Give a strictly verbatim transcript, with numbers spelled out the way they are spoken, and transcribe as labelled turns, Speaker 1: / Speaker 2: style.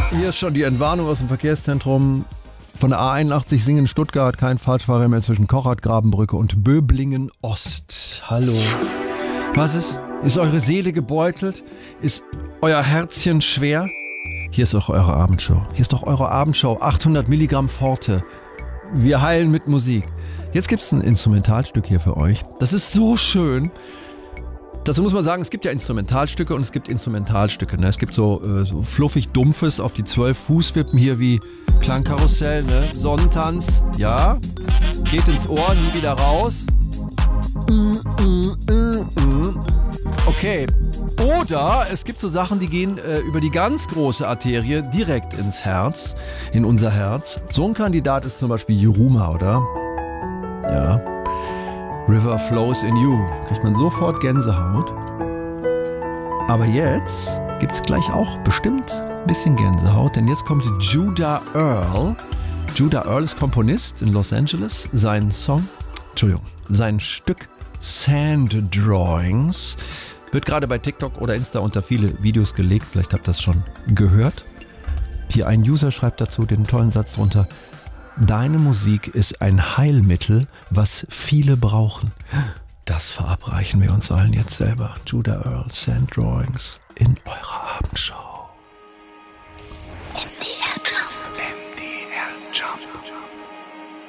Speaker 1: Hier ist schon die Entwarnung aus dem Verkehrszentrum von der A einundachtzig Singen Stuttgart. Kein Falschfahrer mehr zwischen Kochert, Grabenbrücke und Böblingen Ost. Hallo. Was ist? Ist eure Seele gebeutelt? Ist euer Herzchen schwer? Hier ist doch eure Abendshow. Hier ist doch eure Abendshow. achthundert Milligramm Forte. Wir heilen mit Musik. Jetzt gibt es ein Instrumentalstück hier für euch. Das ist so schön. Dazu muss man sagen, es gibt ja Instrumentalstücke und es gibt Instrumentalstücke. Ne? Es gibt so, äh, so fluffig Dumpfes auf die zwölf Fußwippen hier wie Klangkarussell, ne? Sonnentanz, ja. Geht ins Ohr, nie wieder raus. Okay. Oder es gibt so Sachen, die gehen äh, über die ganz große Arterie direkt ins Herz, in unser Herz. So ein Kandidat ist zum Beispiel Yiruma, oder? Ja. River Flows in You. Kriegt man sofort Gänsehaut. Aber jetzt gibt's gleich auch bestimmt ein bisschen Gänsehaut, denn jetzt kommt Judah Earl. Judah Earl ist Komponist in Los Angeles. Sein Song, Entschuldigung, sein Stück Sand Drawings wird gerade bei TikTok oder Insta unter viele Videos gelegt. Vielleicht habt ihr das schon gehört. Hier ein User schreibt dazu den tollen Satz drunter: Deine Musik ist ein Heilmittel, was viele brauchen. Das verabreichen wir uns allen jetzt selber. Judah Earl, Sand Drawings in eurer Abendshow. M D R